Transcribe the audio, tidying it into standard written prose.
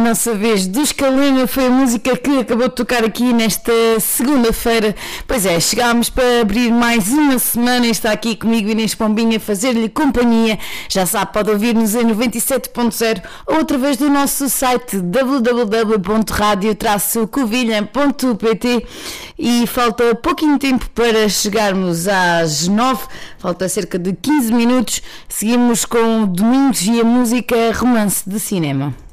nossa vez dos Calema, foi a música que acabou de tocar aqui nesta segunda-feira. Pois é, chegámos para abrir mais uma semana e está aqui comigo Inês Pombinha a fazer-lhe companhia. Já sabe, pode ouvir-nos em 97.0 ou através do nosso site www.radio-covilhã.pt. E falta pouquinho tempo para chegarmos às 9, falta cerca de 15 minutos. Seguimos com Domingos e a música Romance de Cinema.